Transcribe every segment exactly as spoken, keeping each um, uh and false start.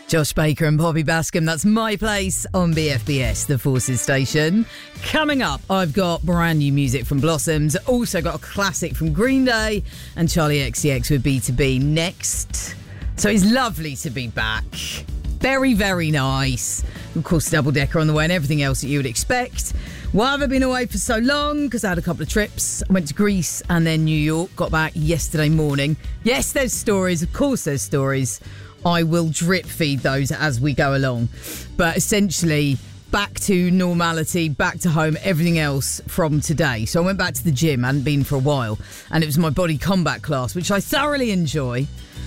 Josh Baker and Bobby Bascombe, that's My Place on B F B S, the Forces station. Coming up, I've got brand new music from Blossoms, also got a classic from Green Day and Charlie X C X with B two B next. So it's lovely to be back. Very, very nice. Of course, double decker on the way and everything else that you would expect. Why have I been away for so long? Because I had a couple of trips. I went to Greece and then New York. Got back yesterday morning. Yes, there's stories. Of course there's stories. I will drip feed those as we go along. But essentially, back to normality, back to home, everything else from today. So I went back to the gym. I hadn't been for a while. And it was my body combat class, which I thoroughly enjoy.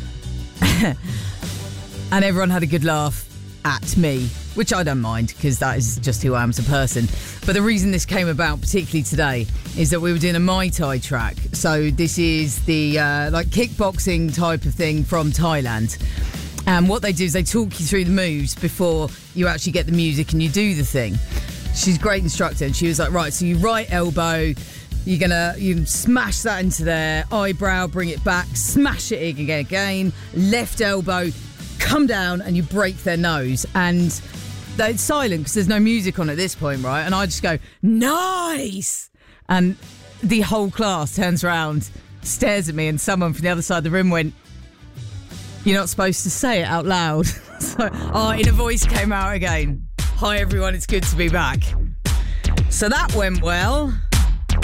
And everyone had a good laugh at me, which I don't mind because that is just who I am as a person. But the reason this came about, particularly today, is that we were doing a Muay Thai track. So this is the uh, like kickboxing type of thing from Thailand. And what they do is they talk you through the moves before you actually get the music and you do the thing. She's a great instructor, and she was like, right, so you right elbow, you're gonna you smash that into their eyebrow, bring it back, smash it again, again, left elbow, come down, and you break their nose. And they're silent because there's no music on at this point, right? And I just go, nice! And the whole class turns around, stares at me, and someone from the other side of the room went, you're not supposed to say it out loud. So, oh, in a voice came out again. Hi, everyone, it's good to be back. So that went well.